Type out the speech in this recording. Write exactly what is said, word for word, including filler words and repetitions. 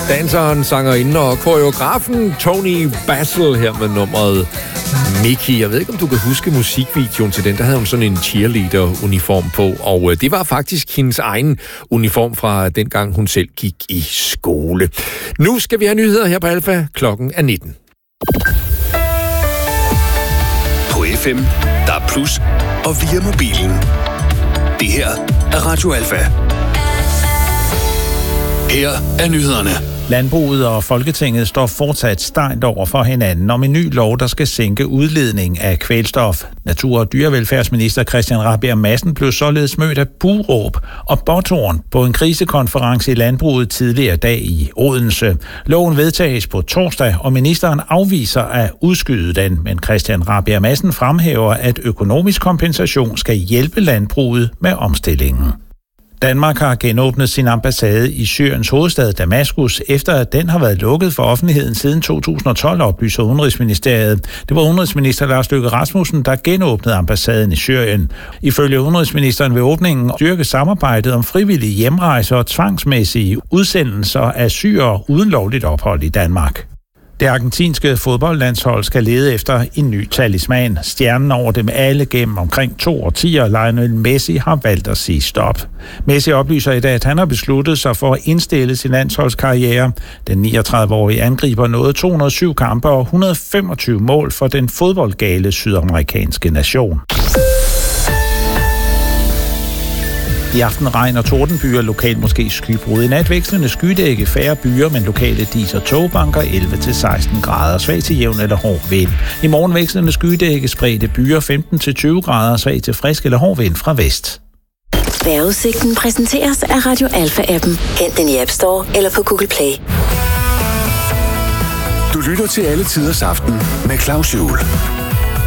Danseren, sangerinden og koreografen Toni Basil her med nummeret Mickey. Jeg ved ikke, om du kan huske musikvideoen til den. Der havde hun sådan en cheerleader-uniform på, og det var faktisk hendes egen uniform fra dengang hun selv gik i skole. Nu skal vi have nyheder her på Alfa. Klokken er nitten. På F M, der er plus, og via mobilen. Det her er Radio Alfa. Her er nyhederne. Landbruget og Folketinget står fortsat stejlt over for hinanden om en ny lov, der skal sænke udledning af kvælstof. Natur- og dyrevelfærdsminister Christian Rabjerg Madsen blev således mødt af buråb og båthorn på en krisekonference i landbruget tidligere dag i Odense. Loven vedtages på torsdag, og ministeren afviser at udskyde den, men Christian Rabjerg Madsen fremhæver, at økonomisk kompensation skal hjælpe landbruget med omstillingen. Danmark har genåbnet sin ambassade i Syriens hovedstad Damaskus, efter at den har været lukket for offentligheden siden to tusind og tolv, oplyser Udenrigsministeriet. Det var udenrigsminister Lars Løkke Rasmussen, der genåbnede ambassaden i Syrien. Ifølge udenrigsministeren vil åbningen styrke samarbejdet om frivillige hjemrejser og tvangsmæssige udsendelser af syrere uden lovligt ophold i Danmark. Det argentinske fodboldlandshold skal lede efter en ny talisman. Stjernen over dem alle gennem omkring to årtier, Lionel Messi, har valgt at sige stop. Messi oplyser i dag, at han har besluttet sig for at indstille sin landsholdskarriere. Den niogtredive-årige angriber nåede to hundrede og syv kampe og et hundrede og femogtyve mål for den fodboldgale sydamerikanske nation. I aften regn og tordenbyer, lokalt måske skybrud. I nat vekslende skydække, færre byer, men lokale dis- og togbanker elleve til seksten grader. Svag til jævn eller hård vind. I morgen vekslende skydække, spredte byer femten til tyve grader. Svag til frisk eller hård vind fra vest. Vejrudsigten præsenteres af Radio Alfa-appen. Hent den i App Store eller på Google Play. Du lytter til Alle Tiders Aften med Claus Juhl.